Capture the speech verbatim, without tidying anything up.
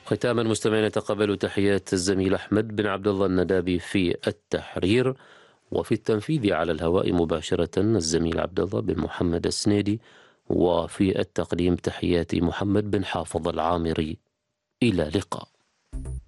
ختاما مستمعين، نتقبل تحيات الزميل أحمد بن عبد الله الندابي في التحرير، وفي التنفيذ على الهواء مباشرة الزميل عبد الله بن محمد السنيدي، وفي التقديم تحياتي محمد بن حافظ العامري. إلى اللقاء.